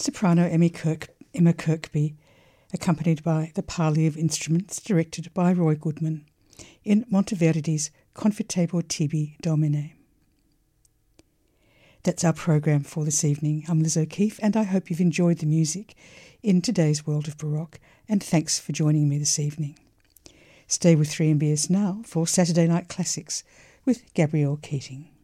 soprano Emma Kirkby, accompanied by the Parley of Instruments, directed by Roy Goodman, in Monteverdi's Confitebo tibi Domine. That's our program for this evening. I'm Liz O'Keefe, and I hope you've enjoyed the music in today's world of Baroque, and thanks for joining me this evening. Stay with 3MBS now for Saturday Night Classics with Gabrielle Keating.